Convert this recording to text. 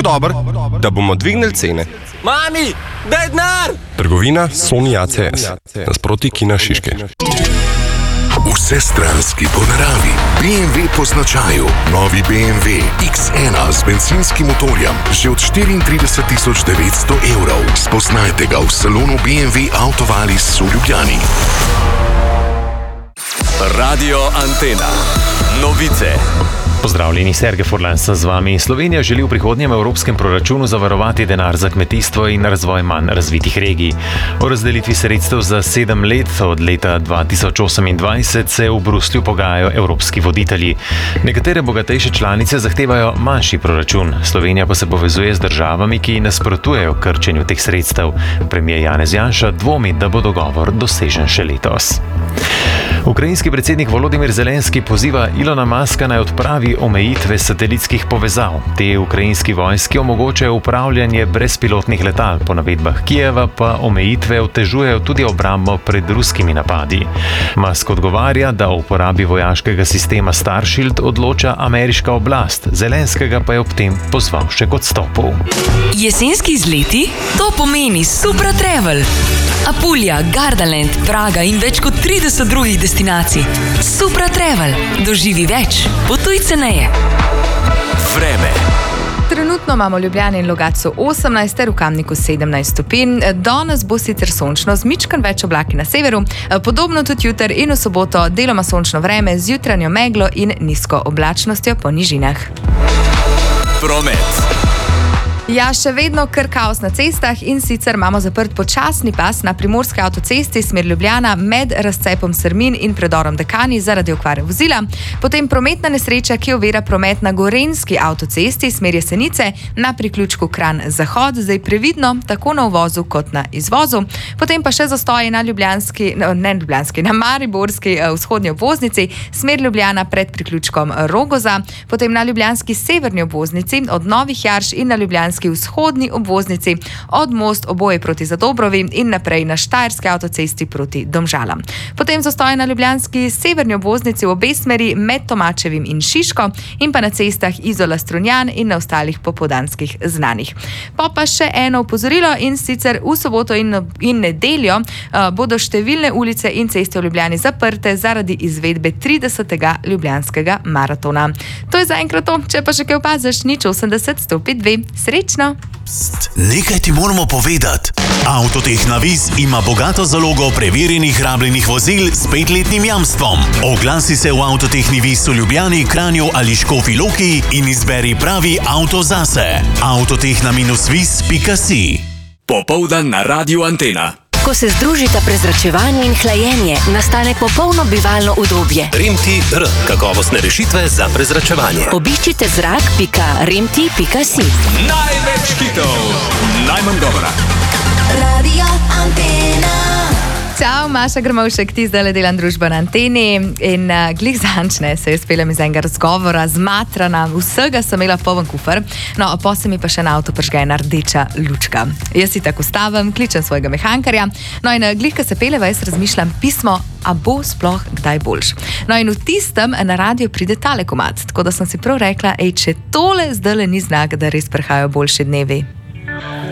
dobro, da bomo dvignili cene. Mami, daj denar! Trgovina Sony ACS, nasproti Kina Šiške. Vsestranski po naravi. BMW po značaju. Novi BMW X1 z benzinskim motorjem. Že od 34.900 evrov. Spoznajte ga v salonu BMW Autovalis v Ljubljani. Radio Antena. Novice. Pozdravljeni, Sergej Furlan sem z vami. Slovenija želi v prihodnjem evropskem proračunu zavarovati denar za kmetijstvo in razvoj manj razvitih regij. O razdelitvi sredstev za 7 let od leta 2028 se v Bruslju pogajajo evropski voditelji. Nekatere bogatejše članice zahtevajo manjši proračun. Slovenija pa se povezuje z državami, ki nasprotujejo krčenju teh sredstev. Premier Janez Janša dvomi, da bo dogovor dosežen še letos. Ukrajinski predsednik Volodimir Zelenski poziva Ilona Muska naj odpravi omejitve satelitskih povezav. Te ukrajinski vojski omogočajo upravljanje brezpilotnih letal, po navedbah Kijeva pa omejitve otežujejo tudi obrambo pred ruskimi napadi. Musk odgovarja, da o uporabi vojaškega sistema Starshield odloča ameriška oblast, Zelenskega pa je ob tem pozval še k odstopu. Jesenski izleti? To pomeni Supra Travel. Apulija, Gardaland, Praga in več kot 30 drugih destinacij. Supra Travel. Doživi več. Potuj ceneje. Vreme. Trenutno imamo v Ljubljani in Logatcu 18 ter v Kamniku 17 stopinj. Danes bo sicer sončno, z mičkan več oblaki na severu, podobno tudi jutri in v soboto deloma sončno vreme z jutranjo meglo in nizko oblačnostjo po nižinah. Promet. Ja, še vedno kar kaos na cestah in sicer imamo zaprt počasni pas na primorski avtocesti smer Ljubljana med razcepom Srmin in predorom Dekani zaradi okvare vozila. Potem prometna nesreča, ki ovira promet na gorenjski avtocesti smer Jesenice na priključku Kranj-Zahod, zdaj previdno tako na uvozu kot na izvozu. Potem pa še zastoji na mariborski vzhodnji obvoznici smer Ljubljana pred priključkom Rogoza, potem na ljubljanski severni obvoznici od Novih Jarš in na ljubljanski vzhodni obvoznici od Most Oboje proti Zadobrovi in naprej na Štajerski avtocesti proti Domžalam. Potem zastoje na ljubljanski severni obvoznici v obe smeri med Tomačevim in Šiško in pa na cestah Izola-Strunjan in na ostalih popoldanskih znanih. Pa še eno opozorilo in sicer v soboto in nedeljo bodo številne ulice in ceste v Ljubljani zaprte zaradi izvedbe 30. ljubljanskega maratona. To je zaenkrat to, če pa še kaj opaziš, 080 105 2. Srečno! Nekaj ti moramo povedati. Avtotehna Viz ima bogato zalogo preverjenih rabljenih vozil s 5-letnim jamstvom. Oglasi se v Avtotehni Viz v Ljubljani, Kranju ali Škofji Loki in izberi pravi avto zase. Avtotehna-viz.si. Popoldan na Radio Antena. Ko se združita prezračevanje in hlajenje, nastane popolno bivalno udobje. Remti-R. Kakovostne rešitve za prezračevanje. Obiščite zrak.remti.si. Največ hitov, najmanj govora. Radio Antena. Čau, Maša Grmovšek, ti zdaj delam družbo na Anteni in glih zančne se je spela iz enega razgovora, zmatrana, vsega sem imela poln kufer, no, pa se mi pa še na avto prižge ena rdeča lučka. Jaz si tako stavim, kličem svojega mehankarja, no in glih, ko se peleva, jaz razmišljam pismo, a bo sploh kdaj boljš. No in v tistem na radio pride tale komad, tako da sem si prav rekla, če tole zdajle ni znak, da res prihajajo boljši dnevi.